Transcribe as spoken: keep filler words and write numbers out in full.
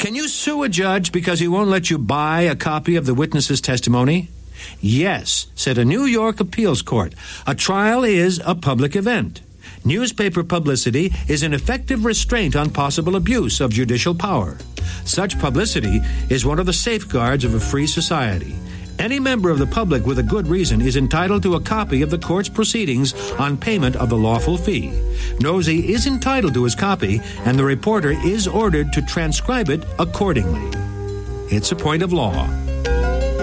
Can you sue a judge because he won't let you buy a copy of the witness's testimony? Yes, said a New York appeals court. A trial is a public event. Newspaper publicity is an effective restraint on possible abuse of judicial power. Such publicity is one of the safeguards of a free society. Any member of the public with a good reason is entitled to a copy of the court's proceedings on payment of the lawful fee. Nosey is entitled to his copy, and the reporter is ordered to transcribe it accordingly. It's a point of law.